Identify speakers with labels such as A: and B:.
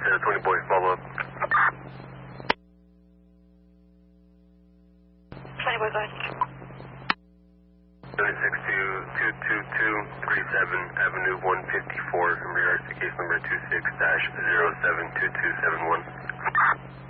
A: Santa 20 boy, follow up.
B: 20 boy, go ahead.
A: 76-222-37 Avenue 154 in regards to case number 26-072271.